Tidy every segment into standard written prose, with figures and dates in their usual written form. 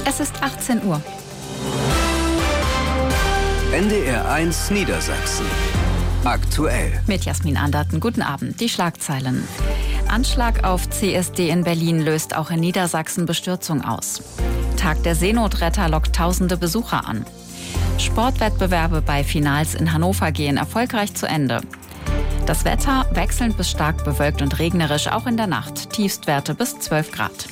Es ist 18 Uhr. NDR 1 Niedersachsen. Aktuell. Mit Jasmin Anderten. Guten Abend. Die Schlagzeilen. Anschlag auf CSD in Berlin löst auch in Niedersachsen Bestürzung aus. Tag der Seenotretter lockt tausende Besucher an. Sportwettbewerbe bei Finals in Hannover gehen erfolgreich zu Ende. Das Wetter wechselnd bis stark bewölkt und regnerisch, auch in der Nacht. Tiefstwerte bis 12 Grad.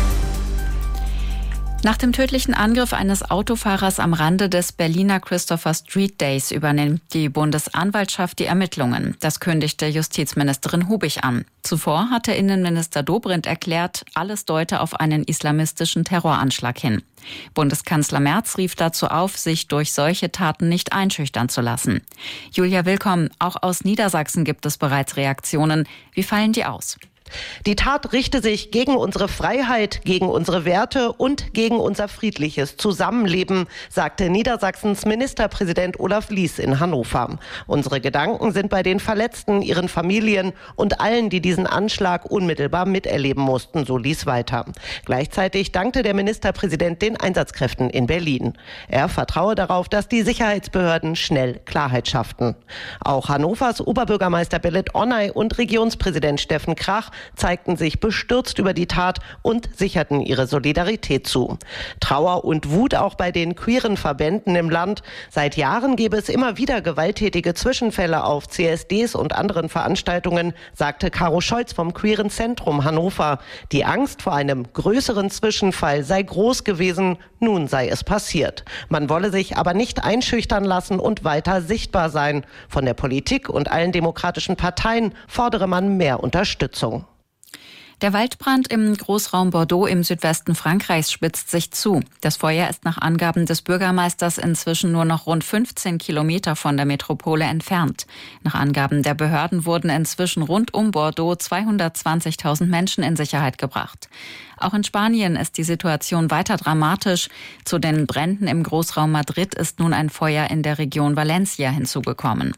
Nach dem tödlichen Angriff eines Autofahrers am Rande des Berliner Christopher Street Days übernimmt die Bundesanwaltschaft die Ermittlungen. Das kündigte Justizministerin Hubig an. Zuvor hatte Innenminister Dobrindt erklärt, alles deute auf einen islamistischen Terroranschlag hin. Bundeskanzler Merz rief dazu auf, sich durch solche Taten nicht einschüchtern zu lassen. Julia Willkomm, auch aus Niedersachsen gibt es bereits Reaktionen. Wie fallen die aus? Die Tat richte sich gegen unsere Freiheit, gegen unsere Werte und gegen unser friedliches Zusammenleben, sagte Niedersachsens Ministerpräsident Olaf Lies in Hannover. Unsere Gedanken sind bei den Verletzten, ihren Familien und allen, die diesen Anschlag unmittelbar miterleben mussten, so Lies weiter. Gleichzeitig dankte der Ministerpräsident den Einsatzkräften in Berlin. Er vertraue darauf, dass die Sicherheitsbehörden schnell Klarheit schafften. Auch Hannovers Oberbürgermeister Belit Onay und Regionspräsident Steffen Krach zeigten sich bestürzt über die Tat und sicherten ihre Solidarität zu. Trauer und Wut auch bei den queeren Verbänden im Land. Seit Jahren gäbe es immer wieder gewalttätige Zwischenfälle auf CSDs und anderen Veranstaltungen, sagte Caro Scholz vom Queeren Zentrum Hannover. Die Angst vor einem größeren Zwischenfall sei groß gewesen, nun sei es passiert. Man wolle sich aber nicht einschüchtern lassen und weiter sichtbar sein. Von der Politik und allen demokratischen Parteien fordere man mehr Unterstützung. Der Waldbrand im Großraum Bordeaux im Südwesten Frankreichs spitzt sich zu. Das Feuer ist nach Angaben des Bürgermeisters inzwischen nur noch rund 15 Kilometer von der Metropole entfernt. Nach Angaben der Behörden wurden inzwischen rund um Bordeaux 220.000 Menschen in Sicherheit gebracht. Auch in Spanien ist die Situation weiter dramatisch. Zu den Bränden im Großraum Madrid ist nun ein Feuer in der Region Valencia hinzugekommen.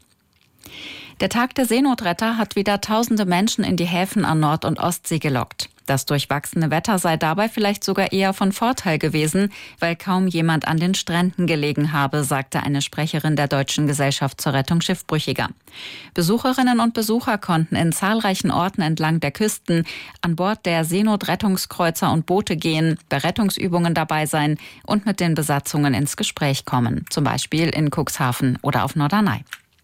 Der Tag der Seenotretter hat wieder tausende Menschen in die Häfen an Nord- und Ostsee gelockt. Das durchwachsene Wetter sei dabei vielleicht sogar eher von Vorteil gewesen, weil kaum jemand an den Stränden gelegen habe, sagte eine Sprecherin der Deutschen Gesellschaft zur Rettung Schiffbrüchiger. Besucherinnen und Besucher konnten in zahlreichen Orten entlang der Küsten an Bord der Seenotrettungskreuzer und Boote gehen, bei Rettungsübungen dabei sein und mit den Besatzungen ins Gespräch kommen, zum Beispiel in Cuxhaven oder auf Norderney.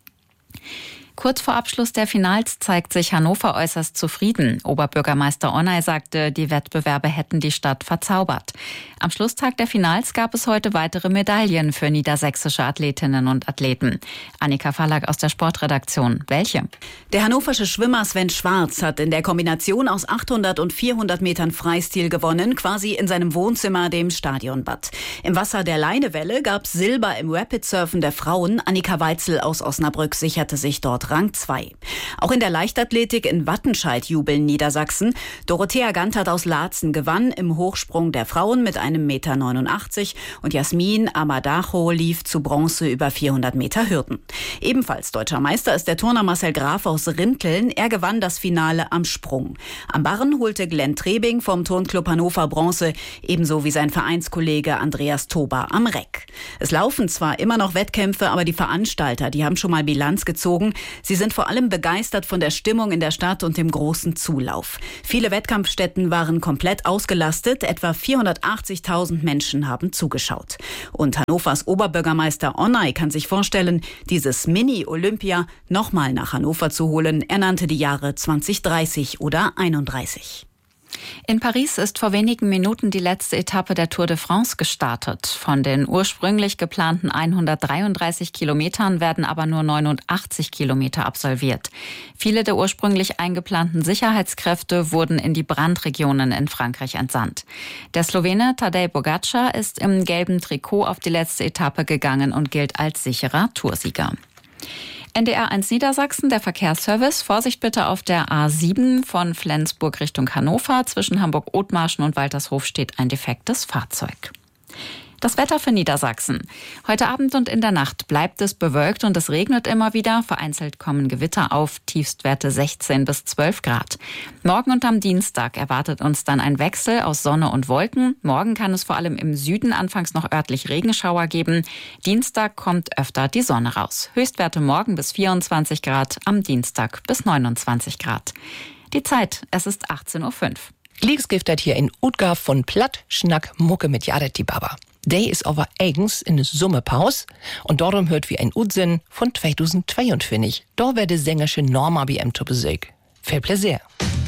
Kurz vor Abschluss der Finals zeigt sich Hannover äußerst zufrieden. Oberbürgermeister Onay sagte, die Wettbewerbe hätten die Stadt verzaubert. Am Schlusstag der Finals gab es heute weitere Medaillen für niedersächsische Athletinnen und Athleten. Annika Verlag aus der Sportredaktion. Welche? Der hannoversche Schwimmer Sven Schwarz hat in der Kombination aus 800 und 400 Metern Freistil gewonnen, quasi in seinem Wohnzimmer, dem Stadionbad. Im Wasser der Leinewelle gab es Silber im Rapid-Surfen der Frauen. Annika Weitzel aus Osnabrück sicherte sich dort Rang 2. Auch in der Leichtathletik in Wattenscheid jubeln Niedersachsen. Dorothea Gantert aus Laatzen gewann im Hochsprung der Frauen mit einem 1,89 Meter und Jasmin Amadacho lief zu Bronze über 400 Meter Hürden. Ebenfalls deutscher Meister ist der Turner Marcel Graf aus Rinteln. Er gewann das Finale am Sprung. Am Barren holte Glenn Trebing vom Turnclub Hannover Bronze, ebenso wie sein Vereinskollege Andreas Tober am Reck. Es laufen zwar immer noch Wettkämpfe, aber die Veranstalter, die haben schon mal Bilanz gezogen. Sie sind vor allem begeistert von der Stimmung in der Stadt und dem großen Zulauf. Viele Wettkampfstätten waren komplett ausgelastet. Etwa 480.000 Menschen haben zugeschaut. Und Hannovers Oberbürgermeister Onay kann sich vorstellen, dieses Mini-Olympia nochmal nach Hannover zu holen. Er nannte die Jahre 2030 oder 31. In Paris ist vor wenigen Minuten die letzte Etappe der Tour de France gestartet. Von den ursprünglich geplanten 133 Kilometern werden aber nur 89 Kilometer absolviert. Viele der ursprünglich eingeplanten Sicherheitskräfte wurden in die Brandregionen in Frankreich entsandt. Der Slowene Tadej Pogačar ist im gelben Trikot auf die letzte Etappe gegangen und gilt als sicherer Toursieger. NDR 1 Niedersachsen, der Verkehrsservice. Vorsicht bitte auf der A7 von Flensburg Richtung Hannover. Zwischen Hamburg-Othmarschen und Waltershof steht ein defektes Fahrzeug. Das Wetter für Niedersachsen. Heute Abend und in der Nacht bleibt es bewölkt und es regnet immer wieder. Vereinzelt kommen Gewitter auf, Tiefstwerte 16 bis 12 Grad. Morgen und am Dienstag erwartet uns dann ein Wechsel aus Sonne und Wolken. Morgen kann es vor allem im Süden anfangs noch örtlich Regenschauer geben. Dienstag kommt öfter die Sonne raus. Höchstwerte morgen bis 24 Grad, am Dienstag bis 29 Grad. Die Zeit, es ist 18:05 Uhr. Gleeks giftet hier in Utgaf von Platt, Schnack, Mucke mit Jared die Baba. Der ist aber eigens in der Sommerpause und darum hört wie ein Utsinn von 2022. Da werde sängerische Norma BM zu Besuch. Viel Plaisir.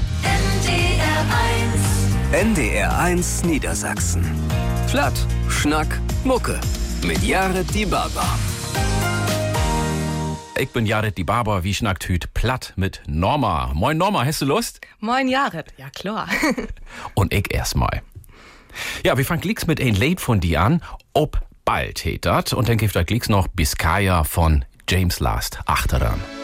NDR1 Niedersachsen. Platt, Schnack, Mucke mit Jared die Baba. Ich bin Jared die Baba, wie schnackt hüt platt mit Norma. Moin Norma, hast du Lust? Moin Jared, ja klar. Und ich erstmal. Ja, wir fangen gleich mit ein Lied von dir an, ob bald hetet. Und dann gibt da gleich noch Biscaya von James Last achteran.